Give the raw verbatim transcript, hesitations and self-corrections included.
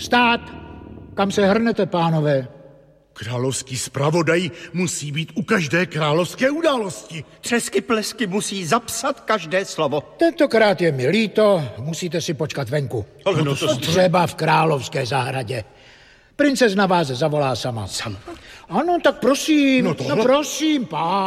Stát! Kam se hrnete, pánové? Královský zpravodaj musí být u každé královské události. Třesky plesky musí zapsat každé slovo. Tentokrát je mi líto, musíte si počkat venku. Ale no to... Třeba v královské zahradě. Princezna vás zavolá sama. Sama? Ano, tak prosím, No no, tohle- no prosím, pán.